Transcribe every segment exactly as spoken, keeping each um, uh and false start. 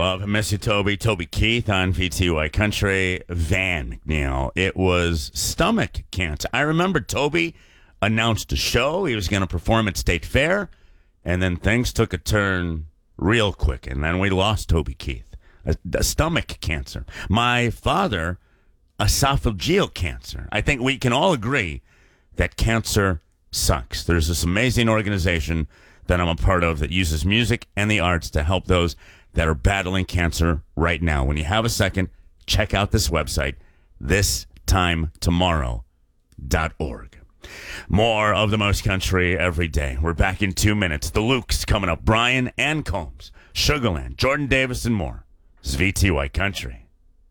love and miss you, Toby. Toby Keith on V T Y Country. Van McNeil. It was stomach cancer. I remember Toby announced a show. He was going to perform at State Fair, and then things took a turn real quick, and then we lost Toby Keith. A, a stomach cancer. My father, esophageal cancer. I think we can all agree that cancer sucks. There's this amazing organization that I'm a part of that uses music and the arts to help those that are battling cancer right now. When you have a second, check out this website, this time tomorrow dot org. More of the most country every day. We're back in two minutes. The Lukes coming up. Brian and Combs, Sugarland, Jordan Davis, and more. This is V T Y Country.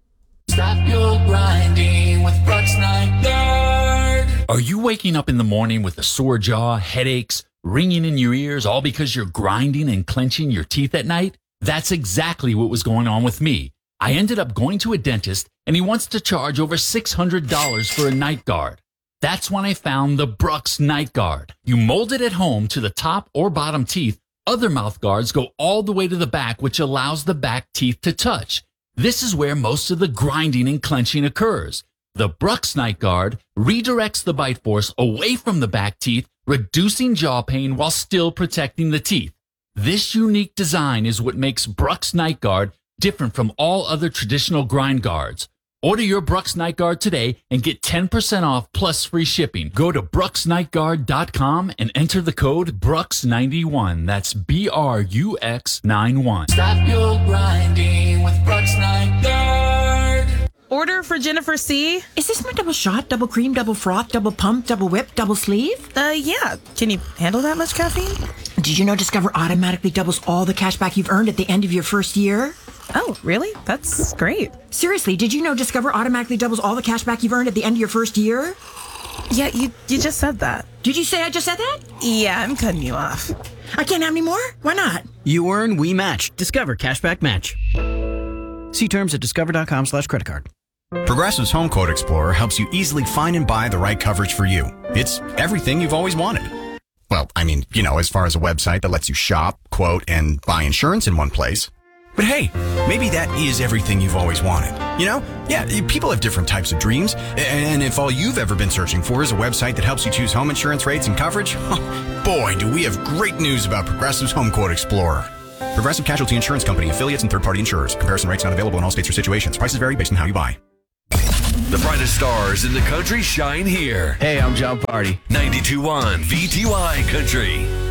Stop your grinding with Brooks Night Guard. Are you waking up in the morning with a sore jaw, headaches, ringing in your ears, all because you're grinding and clenching your teeth at night? That's exactly what was going on with me. I ended up going to a dentist, and he wants to charge over six hundred dollars for a night guard. That's when I found the Brooks Night Guard. You mold it at home to the top or bottom teeth. Other mouth guards go all the way to the back, which allows the back teeth to touch. This is where most of the grinding and clenching occurs. The Brooks Night Guard redirects the bite force away from the back teeth, reducing jaw pain while still protecting the teeth. This unique design is what makes Brooks Night Guard different from all other traditional grind guards. Order your Brooks Night Guard today and get ten percent off plus free shipping. Go to brooks night guard dot com and enter the code Brooks ninety-one. That's B R U X ninety-one. Stop your grinding with Brooks Night Guard. Order for Jennifer C. Is this my double shot, double cream, double froth, double pump, double whip, double sleeve? Uh, yeah. Can you handle that much caffeine? Did you know Discover automatically doubles all the cash back you've earned at the end of your first year? Oh, really? That's great. Seriously, did you know Discover automatically doubles all the cash back you've earned at the end of your first year? Yeah, you you just said that. Did you say I just said that? Yeah, I'm cutting you off. I can't have any more? Why not? You earn, we match. Discover Cashback Match. See terms at discover.com slash credit card. Progressive's Home Quote Explorer helps you easily find and buy the right coverage for you. It's everything you've always wanted. Well, I mean, you know, as far as a website that lets you shop, quote, and buy insurance in one place. But hey, maybe that is everything you've always wanted. You know? Yeah, people have different types of dreams. And if all you've ever been searching for is a website that helps you choose home insurance rates and coverage, boy, do we have great news about Progressive's Home Quote Explorer. Progressive Casualty Insurance Company, affiliates, and third-party insurers. Comparison rates not available in all states or situations. Prices vary based on how you buy. The brightest stars in the country shine here. Hey, I'm John Party. ninety-two point one V T Y Country.